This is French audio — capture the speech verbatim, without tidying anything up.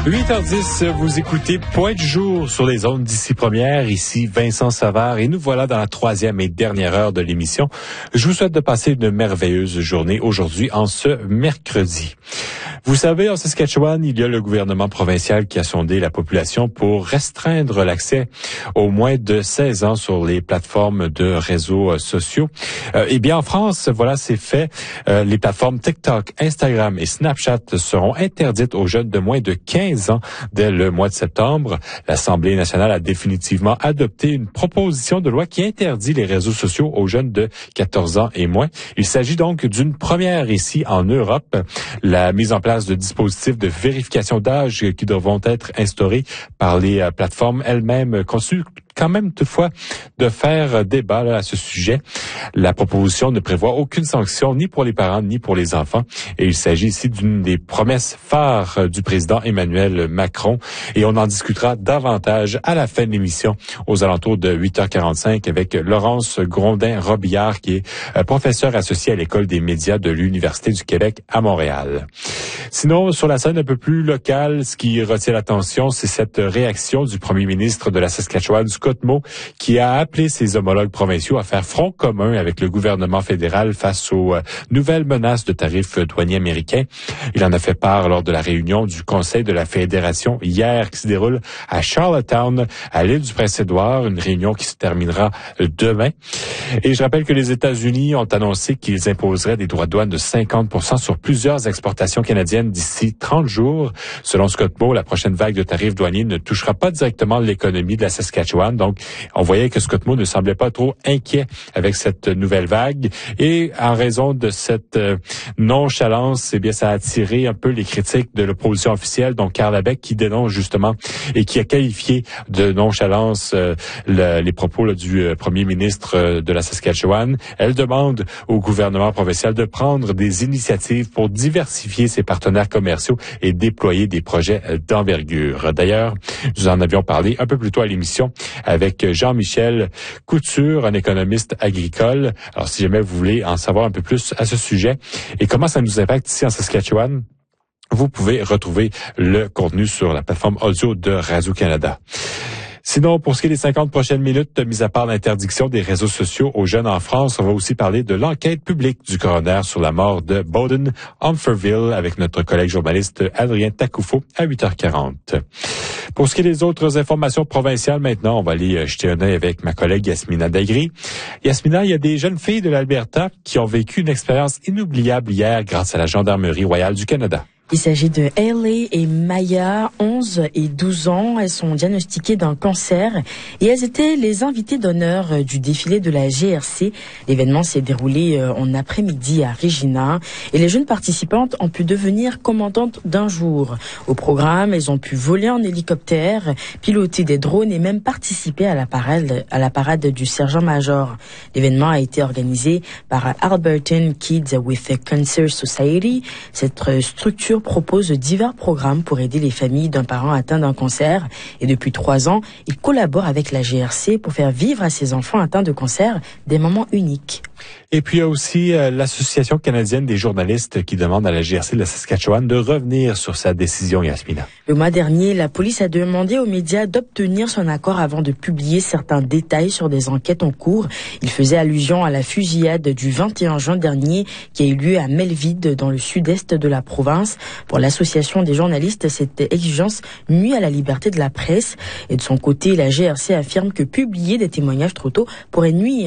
huit heures dix, vous écoutez Point du jour sur les ondes d'Ici Première. Ici Vincent Savard et nous voilà dans la troisième et dernière heure de l'émission. Je vous souhaite de passer une merveilleuse journée aujourd'hui en ce mercredi. Vous savez, en Saskatchewan, il y a le gouvernement provincial qui a sondé la population pour restreindre l'accès aux moins de seize ans sur les plateformes de réseaux sociaux. Euh, eh bien, en France, voilà, c'est fait. Euh, les plateformes TikTok, Instagram et Snapchat seront interdites aux jeunes de moins de quinze ans dès le mois de septembre. L'Assemblée nationale a définitivement adopté une proposition de loi qui interdit les réseaux sociaux aux jeunes de quatorze ans et moins. Il s'agit donc d'une première ici en Europe. La mise en place de dispositifs de vérification d'âge qui devront être instaurés par les plateformes elles-mêmes conçues quand même toutefois de faire débat là, à ce sujet. La proposition ne prévoit aucune sanction ni pour les parents ni pour les enfants. Et il s'agit ici d'une des promesses phares du président Emmanuel Macron. Et on en discutera davantage à la fin de l'émission aux alentours de huit heures quarante-cinq avec Laurence Grondin-Robillard qui est professeure associée à l'École des médias de l'Université du Québec à Montréal. Sinon, sur la scène un peu plus locale, ce qui retient l'attention, c'est cette réaction du premier ministre de la Saskatchewan, Scott Moe, qui a appelé ses homologues provinciaux à faire front commun avec le gouvernement fédéral face aux euh, nouvelles menaces de tarifs douaniers américains. Il en a fait part lors de la réunion du Conseil de la Fédération hier qui se déroule à Charlottetown, à l'île du Prince-Édouard, une réunion qui se terminera demain. Et je rappelle que les États-Unis ont annoncé qu'ils imposeraient des droits de douane de cinquante pour cent sur plusieurs exportations canadiennes d'ici trente jours. Selon Scott Moe, la prochaine vague de tarifs douaniers ne touchera pas directement l'économie de la Saskatchewan. Donc, on voyait que Scott Moe ne semblait pas trop inquiet avec cette nouvelle vague. Et en raison de cette euh, nonchalance, eh bien, ça a attiré un peu les critiques de l'opposition officielle, donc Carl Abeck, qui dénonce justement et qui a qualifié de nonchalance euh, le, les propos là, du euh, premier ministre euh, de la Saskatchewan. Elle demande au gouvernement provincial de prendre des initiatives pour diversifier ses partenaires commerciaux et déployer des projets euh, d'envergure. D'ailleurs, nous en avions parlé un peu plus tôt à l'émission avec Jean-Michel Couture, un économiste agricole. Alors, si jamais vous voulez en savoir un peu plus à ce sujet et comment ça nous impacte ici en Saskatchewan, vous pouvez retrouver le contenu sur la plateforme audio de Radio-Canada. Sinon, pour ce qui est des cinquante prochaines minutes, mis à part l'interdiction des réseaux sociaux aux jeunes en France, on va aussi parler de l'enquête publique du coroner sur la mort de Bowden Umferville avec notre collègue journaliste Adrien Tacoufo à huit heures quarante. Pour ce qui est des autres informations provinciales, maintenant, on va aller jeter un œil avec ma collègue Yasmina Dagri. Yasmina, il y a des jeunes filles de l'Alberta qui ont vécu une expérience inoubliable hier grâce à la Gendarmerie royale du Canada. Il s'agit de Hayley et Maya, onze et douze ans. Elles sont diagnostiquées d'un cancer et elles étaient les invitées d'honneur du défilé de la G R C. L'événement s'est déroulé en après-midi à Regina et les jeunes participantes ont pu devenir commandantes d'un jour. Au programme, elles ont pu voler en hélicoptère, piloter des drones et même participer à la parade, à la parade du sergent-major. L'événement a été organisé par Albertan Kids with a Cancer Society. Cette structure propose divers programmes pour aider les familles d'un parent atteint d'un cancer. Et depuis trois ans, il collabore avec la G R C pour faire vivre à ses enfants atteints de cancer des moments uniques. Et puis il y a aussi euh, l'Association canadienne des journalistes qui demande à la G R C de la Saskatchewan de revenir sur sa décision, Yasmina. Le mois dernier, la police a demandé aux médias d'obtenir son accord avant de publier certains détails sur des enquêtes en cours. Il faisait allusion à la fusillade du vingt et un juin dernier qui a eu lieu à Melville dans le sud-est de la province. Pour l'Association des journalistes, cette exigence nuit à la liberté de la presse. Et de son côté, la G R C affirme que publier des témoignages trop tôt pourrait nuire